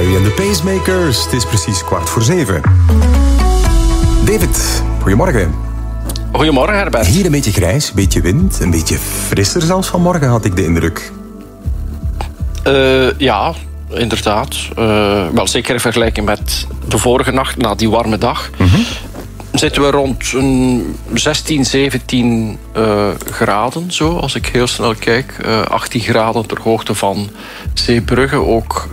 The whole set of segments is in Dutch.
Carey en de Pacemakers. Het is precies 6:15. David, goedemorgen. Goedemorgen, Herbert. Hier een beetje grijs, een beetje wind, een beetje frisser zelfs vanmorgen, had ik de indruk. Ja, inderdaad. Wel zeker in vergelijking met de vorige nacht, na die warme dag. Zitten we rond een 16, 17 graden, zo, als ik heel snel kijk. 18 graden ter hoogte van Zeebrugge. Ook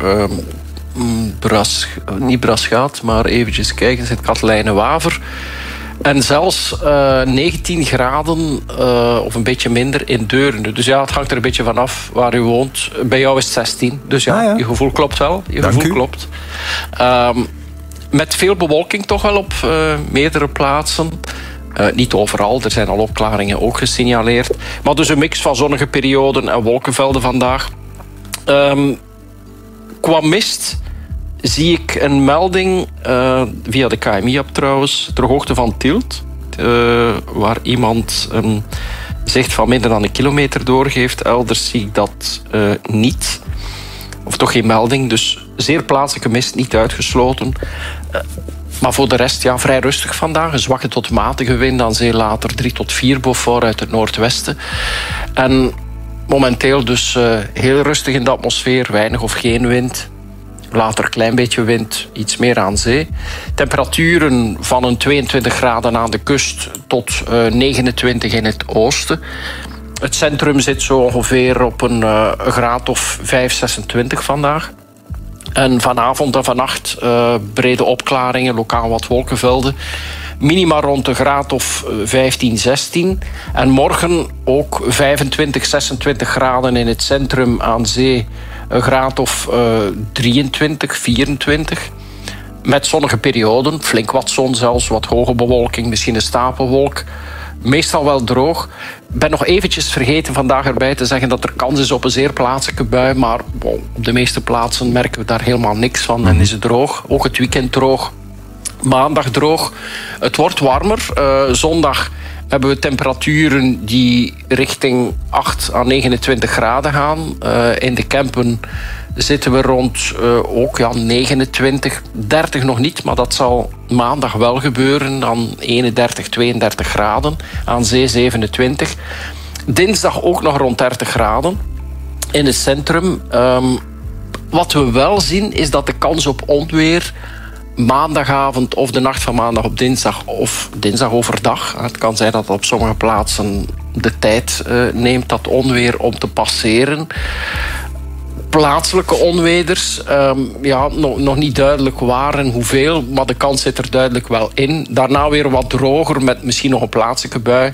niet Brasgaat, maar eventjes kijken, zit Katelijne-Waver. En zelfs 19 graden of een beetje minder in Deurne. Dus ja, het hangt er een beetje vanaf waar u woont. Bij jou is het 16. Dus ja, je gevoel klopt wel. Je Dank gevoel u. klopt. Met veel bewolking toch wel op meerdere plaatsen. Niet overal, er zijn al opklaringen ook gesignaleerd. Maar dus een mix van zonnige perioden en wolkenvelden vandaag. Qua mist zie ik een melding via de KMI-app trouwens, ter hoogte van Tielt. Waar iemand zicht van minder dan 1 kilometer doorgeeft. Elders zie ik dat niet. Of toch geen melding. Dus zeer plaatselijke mist, niet uitgesloten. Maar voor de rest, ja, vrij rustig vandaag. Een zwakke tot matige wind aan zee, later 3 tot 4 Beaufort uit het noordwesten. En momenteel dus heel rustig in de atmosfeer. Weinig of geen wind. Later een klein beetje wind, iets meer aan zee. Temperaturen van een 22 graden aan de kust tot 29 in het oosten. Het centrum zit zo ongeveer op een graad of 5, 26 vandaag. En vanavond en vannacht brede opklaringen, lokaal wat wolkenvelden. Minima rond een graad of 15, 16. En morgen ook 25, 26 graden in het centrum aan zee. Een graad of 23, 24. Met zonnige perioden, flink wat zon zelfs, wat hoge bewolking, misschien een stapelwolk. Meestal wel droog. Ik ben nog eventjes vergeten vandaag erbij te zeggen dat er kans is op een zeer plaatselijke bui. Maar op de meeste plaatsen merken we daar helemaal niks van en is het droog. Ook het weekend droog. Maandag droog. Het wordt warmer. Zondag hebben we temperaturen die richting 8 à 29 graden gaan. In de Kempen zitten we rond ook 29, 30 nog niet, maar dat zal maandag wel gebeuren. Dan 31, 32 graden. Aan zee 27. Dinsdag ook nog rond 30 graden in het centrum. Wat we wel zien is dat de kans op onweer maandagavond of de nacht van maandag op dinsdag of dinsdag overdag. Het kan zijn dat op sommige plaatsen de tijd neemt dat onweer om te passeren. Plaatselijke onweders, nog niet duidelijk waar en hoeveel, maar de kans zit er duidelijk wel in. Daarna weer wat droger met misschien nog een plaatselijke bui.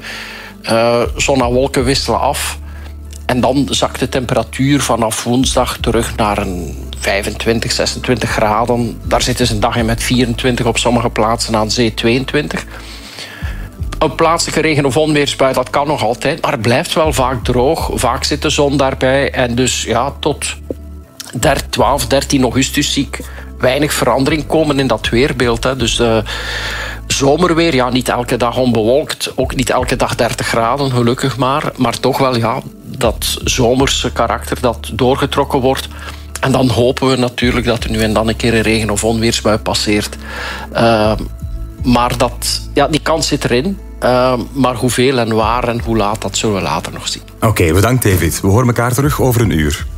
Zon en wolken wisselen af. En dan zakt de temperatuur vanaf woensdag terug naar een 25, 26 graden. Daar zitten ze een dag in met 24 op sommige plaatsen, aan zee 22. Een plaatselijke regen- of onweersbui, dat kan nog altijd. Maar het blijft wel vaak droog. Vaak zit de zon daarbij. En dus ja, tot 12, 13 augustus zie ik weinig verandering komen in dat weerbeeld. Hè. Dus zomerweer, ja, niet elke dag onbewolkt. Ook niet elke dag 30 graden, gelukkig maar. Maar toch wel, ja, dat zomerse karakter dat doorgetrokken wordt. En dan hopen we natuurlijk dat er nu en dan een keer een regen- of onweersbui passeert. Maar die kans zit erin. Maar hoeveel en waar en hoe laat, dat zullen we later nog zien. Oké, bedankt David. We horen elkaar terug over een uur.